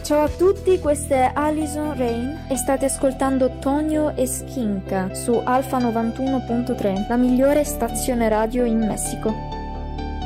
Ciao a tutti, questa è Alison Rain e state ascoltando Tonio e Skinka su Alfa 91.3, la migliore stazione radio in Messico.